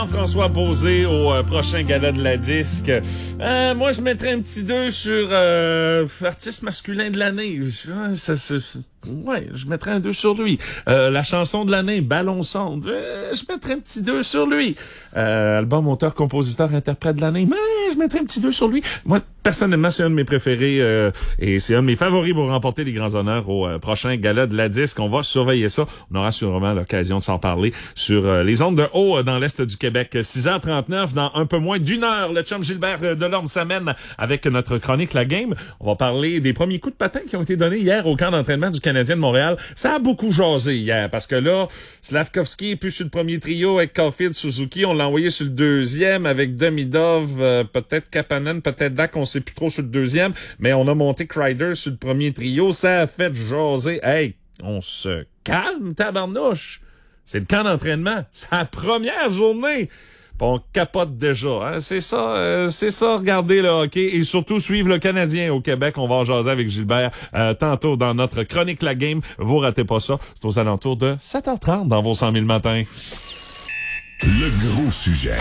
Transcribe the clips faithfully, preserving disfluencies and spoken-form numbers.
François Posé au euh, prochain gala de la disque. Euh, moi, je mettrais un petit deux sur euh, artiste masculin de l'année. Ça, ça, ouais, je mettrais un deux sur lui. Euh, la chanson de l'année, Ballon sonde. Euh, je mettrais un petit deux sur lui. Euh, album, auteur, compositeur, interprète de l'année. Mais je mettrais un petit deux sur lui. Moi, personnellement, c'est un de mes préférés euh, et c'est un de mes favoris pour remporter les grands honneurs au euh, prochain gala de la disque. On va surveiller ça. On aura sûrement l'occasion de s'en parler sur euh, les ondes de haut euh, dans l'est du Québec. six heures trente-neuf, dans un peu moins d'une heure, le chum Gilbert Delorme s'amène avec notre chronique La Game. On va parler des premiers coups de patin qui ont été donnés hier au camp d'entraînement du Canadien de Montréal. Ça a beaucoup jasé hier parce que là, Slavkovski est plus sur le premier trio avec Caulfield, Suzuki. On l'a envoyé sur le deuxième avec Demidov, euh, peut-être Kapanen, peut-être Dak, on sait plus trop sur le deuxième, mais on a monté Kreider sur le premier trio. Ça a fait jaser. Hey, on se calme, tabarnouche. C'est le camp d'entraînement. C'est la première journée. Puis on capote déjà. Hein? C'est ça, euh, c'est ça, regarder le hockey et surtout suivre le Canadien au Québec. On va en jaser avec Gilbert euh, tantôt dans notre chronique La Game. Vous ratez pas ça. C'est aux alentours de sept heures trente dans vos cent mille matins. Le gros sujet.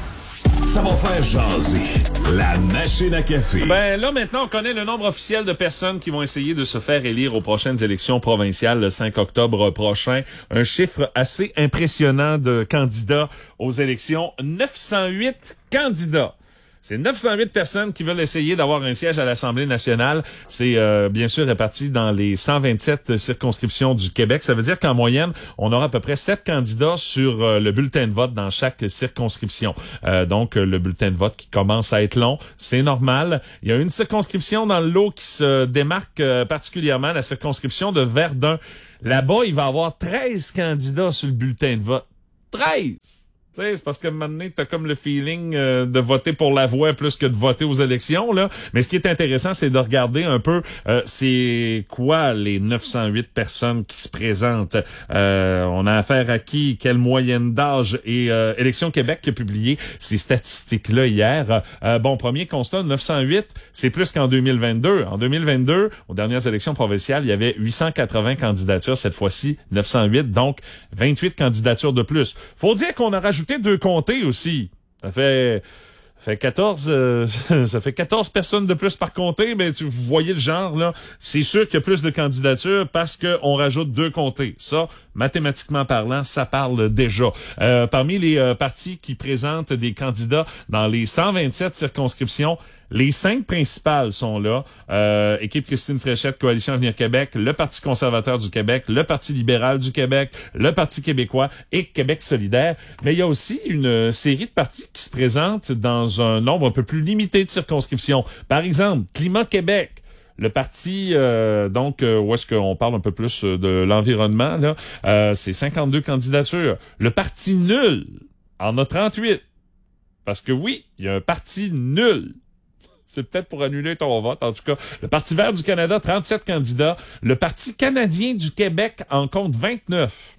Ça va faire jaser la machine à café. Ben là, maintenant, on connaît le nombre officiel de personnes qui vont essayer de se faire élire aux prochaines élections provinciales le cinq octobre prochain. Un chiffre assez impressionnant de candidats aux élections. neuf cent huit candidats. C'est neuf cent huit personnes qui veulent essayer d'avoir un siège à l'Assemblée nationale. C'est euh, bien sûr réparti dans les cent vingt-sept circonscriptions du Québec. Ça veut dire qu'en moyenne, on aura à peu près sept candidats sur euh, le bulletin de vote dans chaque circonscription. Euh, donc, euh, le bulletin de vote qui commence à être long, c'est normal. Il y a une circonscription dans le lot qui se démarque euh, particulièrement, la circonscription de Verdun. Là-bas, il va y avoir treize candidats sur le bulletin de vote. treize! Tu sais, c'est parce que maintenant, t'as comme le feeling euh, de voter pour la voix plus que de voter aux élections, là. Mais ce qui est intéressant, c'est de regarder un peu euh, c'est quoi les neuf cent huit personnes qui se présentent. Euh, on a affaire à qui, quelle moyenne d'âge, et euh, Élections Québec qui a publié ces statistiques-là hier. Euh, bon, premier constat, neuf cent huit, c'est plus qu'en deux mille vingt-deux. En deux mille vingt-deux, aux dernières élections provinciales, il y avait huit cent quatre-vingts candidatures. Cette fois-ci, neuf cent huit, donc vingt-huit candidatures de plus. Faut dire qu'on a rajouté deux comtés aussi. Ça fait, ça fait quatorze, euh, ça fait quatorze personnes de plus par comté, mais tu, vous voyez le genre, là. C'est sûr qu'il y a plus de candidatures parce qu'on rajoute deux comtés. Ça, mathématiquement parlant, ça parle déjà. Euh, parmi les euh, partis qui présentent des candidats dans les cent vingt-sept circonscriptions, les cinq principales sont là. Euh, Équipe Christine Fréchette, Coalition Avenir Québec, le Parti conservateur du Québec, le Parti libéral du Québec, le Parti québécois et Québec solidaire. Mais il y a aussi une série de partis qui se présentent dans un nombre un peu plus limité de circonscriptions. Par exemple, Climat Québec. Le parti, euh, donc, euh, où est-ce qu'on parle un peu plus de l'environnement, là, euh, c'est cinquante-deux candidatures. Le Parti nul en a trente-huit. Parce que oui, il y a un parti nul. C'est peut-être pour annuler ton vote, en tout cas. Le Parti vert du Canada, trente-sept candidats. Le Parti canadien du Québec en compte vingt-neuf.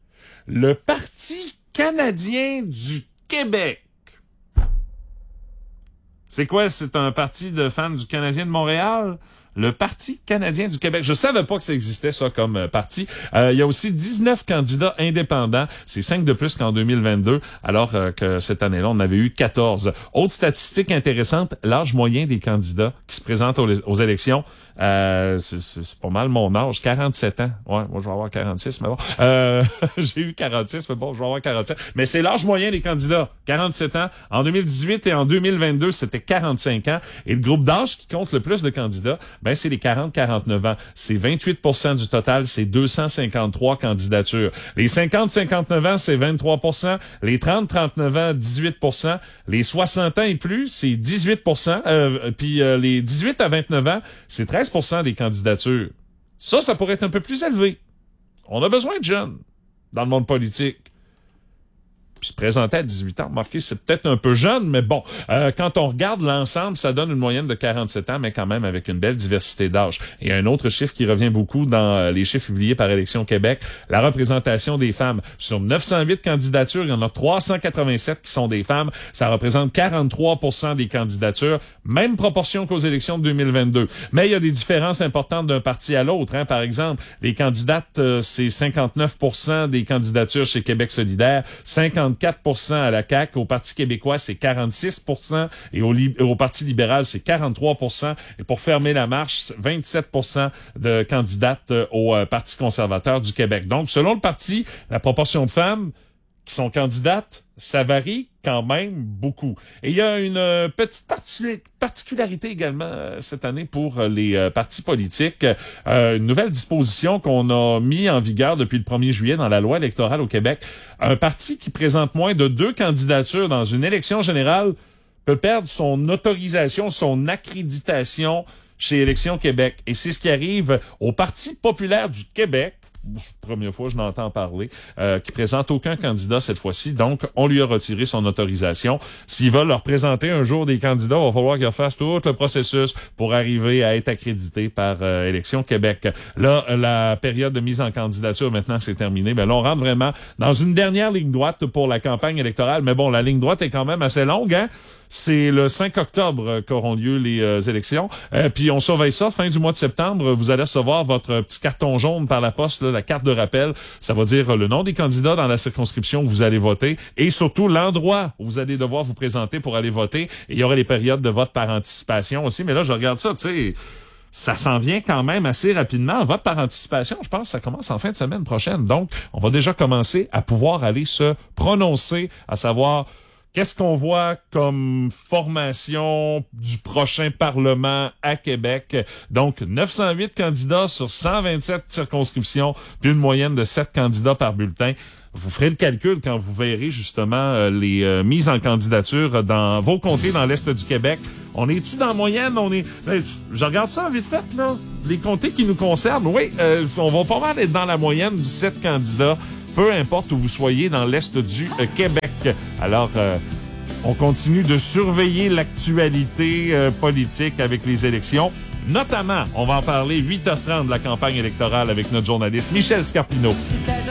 Le Parti canadien du Québec. C'est quoi? C'est un parti de fans du Canadien de Montréal? Le Parti canadien du Québec. Je savais pas que ça existait, ça, comme euh, parti. Euh, il y a aussi dix-neuf candidats indépendants. C'est cinq de plus qu'en deux mille vingt-deux, alors euh, que cette année-là, on avait eu quatorze. Autre statistique intéressante, l'âge moyen des candidats qui se présentent aux, aux élections. Euh, c'est, c'est pas mal mon âge, quarante-sept ans. Ouais, moi, je vais avoir quarante-six, mais bon. Euh, j'ai eu quarante-six, mais bon, je vais avoir quarante-sept. Mais c'est l'âge moyen des candidats, quarante-sept ans. En deux mille dix-huit et en deux mille vingt-deux, c'était quarante-cinq ans. Et le groupe d'âge qui compte le plus de candidats, ben, c'est les quarante à quarante-neuf ans. C'est vingt-huit pour cent du total, c'est deux cent cinquante-trois candidatures. Les cinquante à cinquante-neuf ans, c'est vingt-trois pour cent. Les trente à trente-neuf ans, dix-huit pour cent. Les soixante ans et plus, c'est dix-huit pour cent. Euh, puis euh, les dix-huit à vingt-neuf ans, c'est treize pour cent des candidatures. Ça, ça pourrait être un peu plus élevé. On a besoin de jeunes dans le monde politique. Puis se présenter à dix-huit ans, remarquez, c'est peut-être un peu jeune, mais bon, euh, quand on regarde l'ensemble, ça donne une moyenne de quarante-sept ans, mais quand même avec une belle diversité d'âge. Et un autre chiffre qui revient beaucoup dans euh, les chiffres publiés par Élections Québec, la représentation des femmes. Sur neuf cent huit candidatures, il y en a trois cent quatre-vingt-sept qui sont des femmes. Ça représente quarante-trois pour cent des candidatures, même proportion qu'aux élections de deux mille vingt-deux. Mais il y a des différences importantes d'un parti à l'autre. Hein. Par exemple, les candidates, euh, c'est cinquante-neuf pour cent des candidatures chez Québec solidaire, cinquante soixante-quatre pour cent à la C A Q. Au Parti québécois, c'est quarante-six pour cent. Et au, li- au Parti libéral, c'est quarante-trois pour cent. Et pour fermer la marche, vingt-sept pour cent de candidates au euh, Parti conservateur du Québec. Donc, selon le parti, la proportion de femmes qui sont candidates, ça varie quand même beaucoup. Et il y a une euh, petite parti- particularité également euh, cette année pour euh, les euh, partis politiques. Euh, une nouvelle disposition qu'on a mis en vigueur depuis le premier juillet dans la loi électorale au Québec. Un parti qui présente moins de deux candidatures dans une élection générale peut perdre son autorisation, son accréditation chez Élections Québec. Et c'est ce qui arrive au Parti populaire du Québec. Première fois je n'entends parler, euh, qui présente aucun candidat cette fois-ci. Donc, on lui a retiré son autorisation. S'ils veulent leur présenter un jour des candidats, il va falloir qu'ils fassent tout le processus pour arriver à être accrédité par euh, Élections Québec. Là, la période de mise en candidature, maintenant, c'est terminé. Ben là, on rentre vraiment dans une dernière ligne droite pour la campagne électorale. Mais bon, la ligne droite est quand même assez longue, hein? C'est le cinq octobre qu'auront lieu les euh, élections. Euh, puis on surveille ça. Fin du mois de septembre, vous allez recevoir votre petit carton jaune par la poste, là, la carte de rappel. Ça va dire le nom des candidats dans la circonscription où vous allez voter et surtout l'endroit où vous allez devoir vous présenter pour aller voter. Et il y aura les périodes de vote par anticipation aussi. Mais là, je regarde ça, tu sais... Ça s'en vient quand même assez rapidement. Vote par anticipation, je pense que ça commence en fin de semaine prochaine. Donc, on va déjà commencer à pouvoir aller se prononcer, à savoir qu'est-ce qu'on voit comme formation du prochain Parlement à Québec. Donc, neuf cent huit candidats sur cent vingt-sept circonscriptions, puis une moyenne de sept candidats par bulletin. Vous ferez le calcul quand vous verrez justement euh, les euh, mises en candidature dans vos comtés dans l'Est du Québec. On est-tu dans la moyenne? On est. Je regarde ça vite fait, là. Les comtés qui nous concernent, oui, euh, on va pas mal être dans la moyenne du sept candidats, peu importe où vous soyez dans l'Est du euh, Québec. Alors, euh, on continue de surveiller l'actualité euh, politique avec les élections. Notamment, on va en parler huit heures trente de la campagne électorale avec notre journaliste Michel Scarpino.